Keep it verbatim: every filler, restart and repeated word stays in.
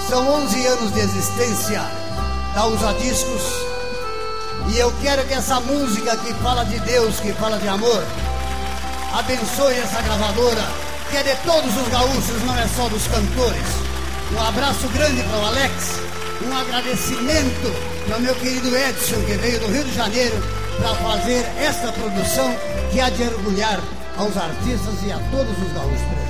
São onze anos de existência da Usa Discos, e eu quero que essa música que fala de Deus, que fala de amor, abençoe essa gravadora, que é de todos os gaúchos, não é só dos cantores. Um abraço grande para o Alex, um agradecimento para o meu querido Edson, que veio do Rio de Janeiro para fazer esta produção que há de orgulhar aos artistas e a todos os gaúchos presentes.